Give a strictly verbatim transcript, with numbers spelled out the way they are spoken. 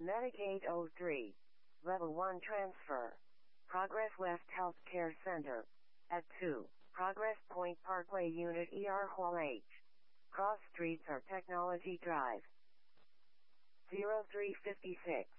Medicaid oh three. Level one transfer. Progress West Healthcare Center. At two. Progress Point Parkway Unit E R Hall H. Cross Streets or Technology Drive. zero three five six.